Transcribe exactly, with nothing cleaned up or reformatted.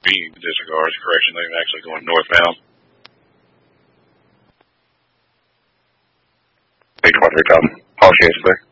being disregards, correction, they're actually going northbound. eight twenty-three, Tom. Apologies there.